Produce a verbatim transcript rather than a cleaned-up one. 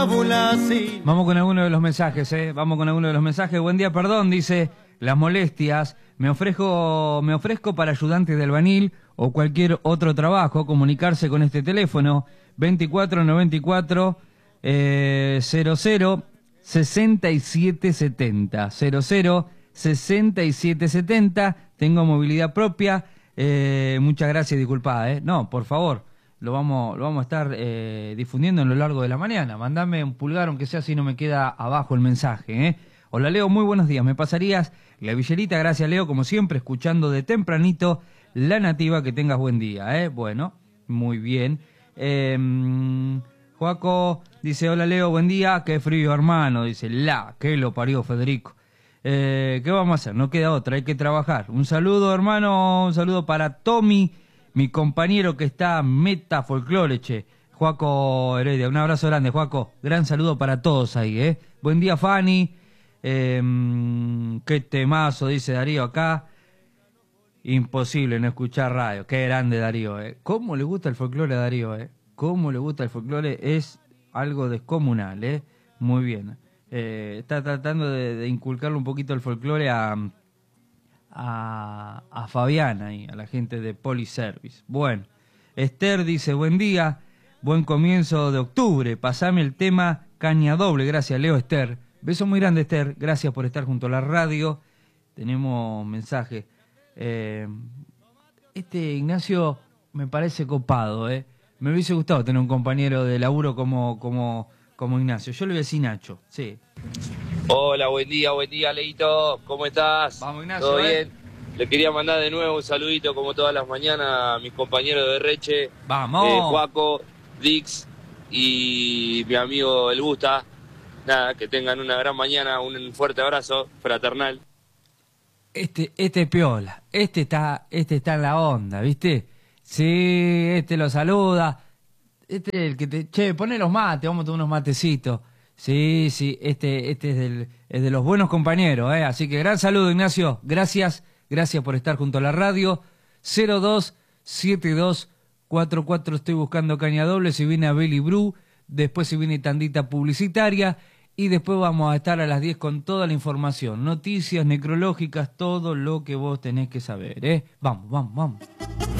Vamos con alguno de los mensajes, ¿eh? Vamos con alguno de los mensajes. Buen día, perdón, dice, las molestias. Me ofrezco, me ofrezco para ayudante de albañil o cualquier otro trabajo, comunicarse con este teléfono veinticuatro noventa y cuatro eh, cero cero sesenta y siete setenta cero cero sesenta y siete setenta. Tengo movilidad propia. Eh, muchas gracias, disculpad, ¿eh? No, por favor. Lo vamos, lo vamos a estar eh, difundiendo a lo largo de la mañana. Mandame un pulgar, aunque sea si no me queda abajo el mensaje, ¿eh? Hola, Leo, muy buenos días. ¿Me pasarías la billerita? Gracias, Leo, como siempre, escuchando de tempranito La Nativa. Que tengas buen día, ¿eh? Bueno, muy bien. Eh, Joaco dice, hola, Leo, buen día. Qué frío, hermano. Dice, la, que lo parió, Federico. Eh, ¿Qué vamos a hacer? No queda otra, hay que trabajar. Un saludo, hermano, un saludo para Tommy, mi compañero que está meta folclore, che. Joaco Heredia, un abrazo grande, Joaco. Gran saludo para todos ahí, ¿eh? Buen día, Fanny. Eh, qué temazo, dice Darío acá. Imposible no escuchar radio. Qué grande Darío, ¿eh? ¿Cómo le gusta el folclore a Darío, eh? ¿Cómo le gusta el folclore? Es algo descomunal, ¿eh? Muy bien. Eh, está tratando de, de inculcarle un poquito el folclore a... A, a Fabiana y a la gente de Poliservice. Bueno, Esther dice, buen día, buen comienzo de octubre, pasame el tema Caña Doble. Gracias, Leo. Esther, beso muy grande, Esther, gracias por estar junto a la radio. Tenemos mensaje. eh, este Ignacio me parece copado, eh. Me hubiese gustado tener un compañero de laburo como, como, como Ignacio. Yo le voy a decir Nacho, sí. Hola, buen día, buen día, Leito. ¿Cómo estás? Vamos, Ignacio. ¿Todo ¿eh? bien? Le quería mandar de nuevo un saludito, como todas las mañanas, a mis compañeros de Reche. Vamos. Eh, Juaco, Dix y mi amigo El Busta. Nada, que tengan una gran mañana, un fuerte abrazo fraternal. Este, este piola, este está, este está en la onda, ¿viste? Sí, este lo saluda. Este es el que te... Che, poné los mates, vamos a tomar unos matecitos. Sí, sí, este, este es, del, es de los buenos compañeros, ¿eh? Así que gran saludo, Ignacio. Gracias, gracias por estar junto a la radio. cero dos siete dos cuatro cuatro, estoy buscando Caña Doble. Si viene a Belly Brew, después si viene tandita publicitaria. Y después vamos a estar a las diez con toda la información. Noticias necrológicas, todo lo que vos tenés que saber, ¿eh? Vamos, vamos, vamos.